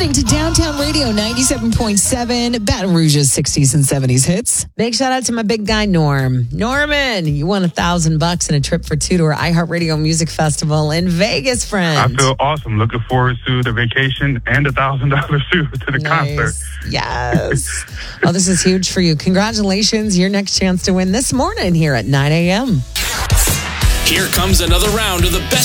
listening to Downtown Radio 97.7, Baton Rouge's 60s and 70s hits. Big shout out to my big guy, Norm. Norman, you won $1,000 and a trip for two to our iHeartRadio Music Festival in Vegas, friend. I feel awesome. Looking forward to the vacation and $1,000 to the concert. Yes. Oh, this is huge for you. Congratulations. Your next chance to win this morning here at 9 a.m. Here comes another round of the best